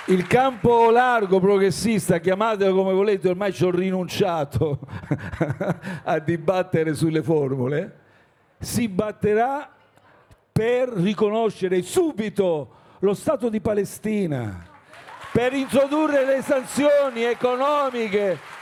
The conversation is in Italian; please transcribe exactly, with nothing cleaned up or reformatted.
Il campo largo progressista, chiamatelo come volete, ormai ci ho rinunciato a dibattere sulle formule, si batterà per riconoscere subito lo Stato di Palestina, per introdurre le sanzioni economiche